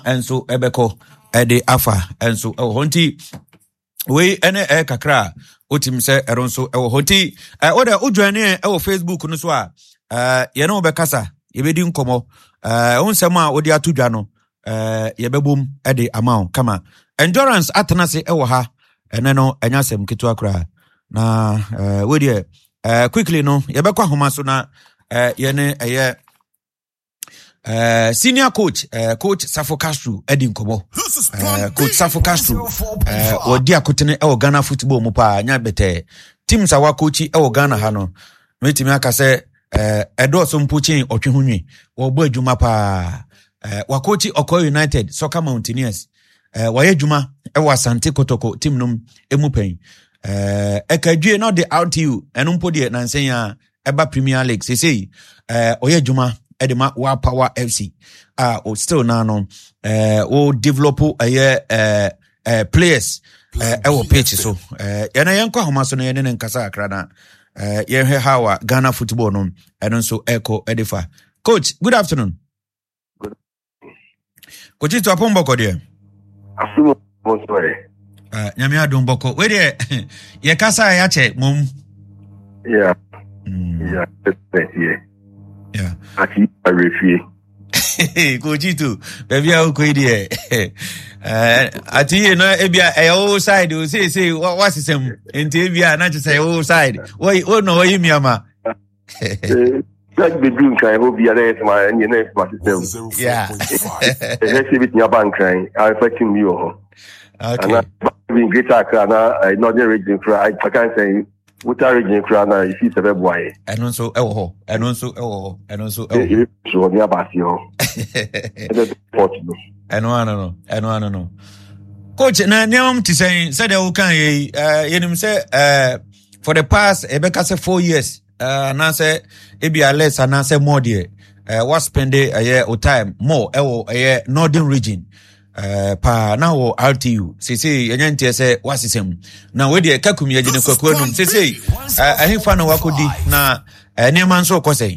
enso ebeko ede afa enso honti we ene kakra otim se ero nso honti oda odwane Facebook no so a ye no bekasa yebedi nkomo onsem a odi atodwa no yebebom ede amount kama endurance atenase ha ene no enyasem ketu akra na we de quickly no yebekwa homa so na yene senior coach coach Safo Castro edi nkomo coach Safo Castro odi akotene Ghana football mu pa nya bete teams awa coachi Ghana ha no metimi aka se edoso mpuchi otwe honwi wo bo adwuma pa wa coachi Okoye United Soccer Mountaineers wa adwuma Asante Kotoko team num emu pen ekadwie no the RTU enumpo de nansen ya eba Premier League sei oye adwuma edema wa Power FC o still na no o develop players ewo pitch so yana yanko ahoma so no yene nkasa akra na yenhwe hawa Ghana football no eno so echo edifa. Coach, good afternoon. Good. Coach to apomboko de afumo monsore nyame adom boko we de ye kasa ya che mom yeah ati arefie Coach to baby how ko ide ati no ebia e side o say what system enti ebia na say o side o no o yimiama like the dream kind hope you are my and you know my system yeah let's see with your bank crying affecting you okay and being greater Accra not the region I can't say what are region na if you say boy eno so ewo ho so ni abasi ho eno no coach na nyam ti say said you can yenim say for the past ebeka say 4 years na say ebia less na say more there what spend a time more northern region pa na wo RTU sisi yenyantie se wasisem na we de kakumi agene kwakwanum sisi ahemfa na wakodi na niam nso kosei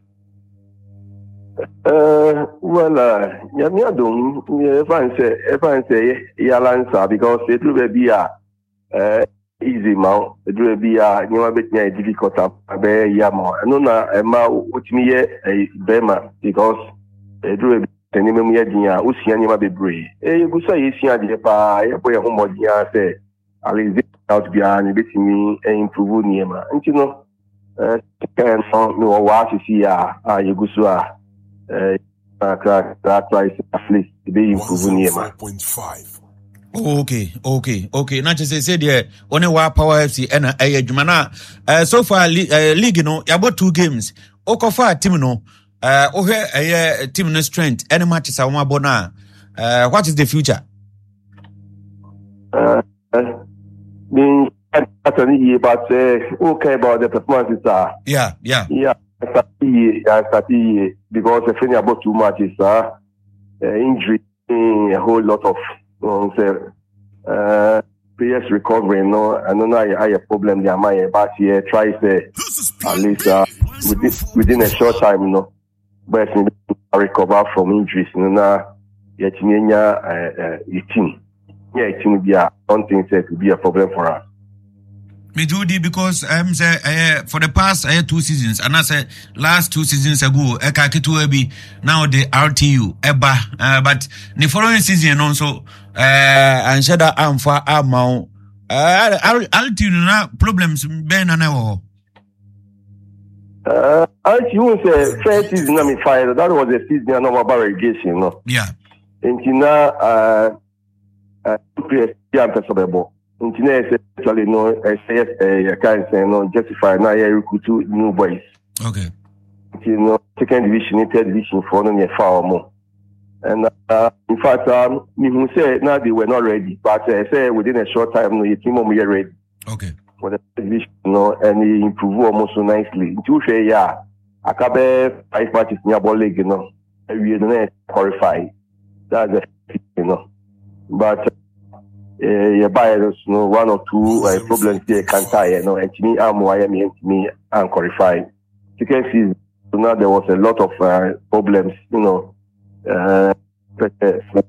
well yami adom if say yalansa because it will be easy ma it will be nyama betnya difficult abe yama no na ma otimi ye bema because it will be tenimem ye din a osia nyama bebre gusa yesia de pa ye boye homodin say alize out bia ni betimi improve nyama nti no can no wa sisi ye gusu that price at least be improve nyama. Okay. Not just say there only wa Power FC and adwuma na so far league no ya bought 2 games. Okofa team no team no strength any matches a won abona what is the future? Being actually but okay about the performances yeah started because the thing about 2 matches injury a whole lot of players recovering no I don't know I have problem there my but here try say at least within a short time but recover from injuries na yet team be I don't think that will be a problem for us. Me do because say for the past 2 seasons and I say last 2 seasons ago Kakitu be now the RTU eba but the following season also and shada amfa amount RTU na problems ben na wo RTU say first season na me fire that was the season no about relegation no yeah intina players am pesobebo intina actually no say can't say no justify na ya recruit new boys okay second division third division for no near far more and in fact me who say now they were not ready but say within a short time no team we are ready okay for the division and he improve almost so nicely into say akabe 5 matches near ball league we don't qualify that's but buy one or 2 problems there can tie and me and qualify you can see now there was a lot of problems